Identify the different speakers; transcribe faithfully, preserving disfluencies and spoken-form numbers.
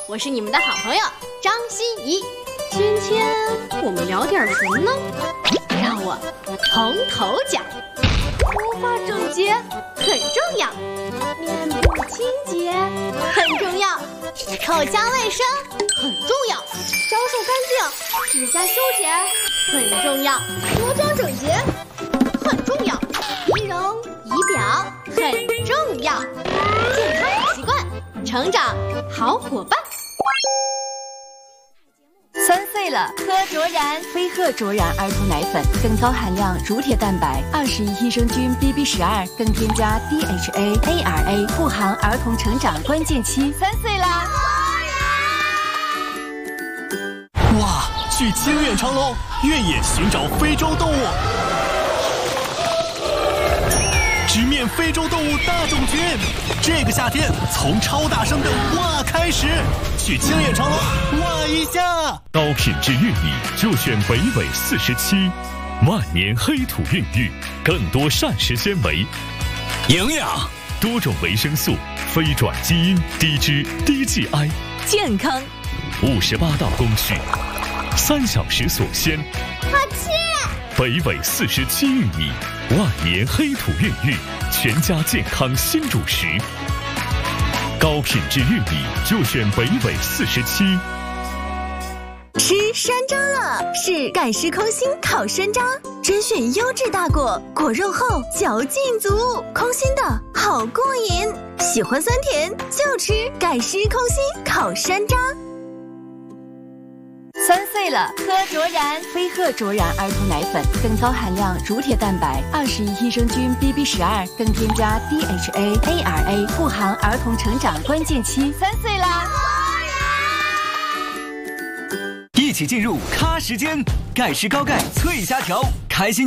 Speaker 1: 我是你们的好朋友张欣怡。今天我们聊点什么呢？让我从头讲。头发整洁很重要，面部清洁很重要，口腔卫生很重要，小手干净，指甲修剪很重要，着装整洁很重要，仪容仪表很重要，健康好习惯，成长好伙伴。
Speaker 2: 三岁了，喝卓然飞鹤卓然儿童奶粉，更高含量乳铁蛋白，二十一益生菌 B B 十二，更添加 D H A A R A， 护航儿童成长关键期。三岁啦！
Speaker 3: 哇，去清远长隆，越野寻找非洲动物，直面非洲动物大种群。这个夏天，从超大声的哇开始，去清远长隆哇一下。
Speaker 4: 高品质玉米就选北纬四十七，万年黑土孕育，更多膳食纤维、
Speaker 3: 营养、
Speaker 4: 多种维生素、非转基因、低脂、低 G I，
Speaker 2: 健康，
Speaker 4: 五十八道工序，三小时锁鲜。
Speaker 1: 好吃！
Speaker 4: 北纬四十七玉米，万年黑土孕育，全家健康新主食。高品质玉米就选北纬四十七。
Speaker 5: 吃山楂了，是盖诗空心烤山楂，甄选优质大果，果肉厚，嚼劲足，空心的好过瘾。喜欢酸甜就吃盖诗空心烤山楂。
Speaker 2: 三岁了，喝卓然飞鹤卓然儿童奶粉，更高含量乳铁蛋白，二十一益生菌 B B 十二，更添加 D H A A R A， 护航儿童成长关键期。三岁啦！
Speaker 3: 一起进入咖时间，盖诗高钙脆虾条，开心。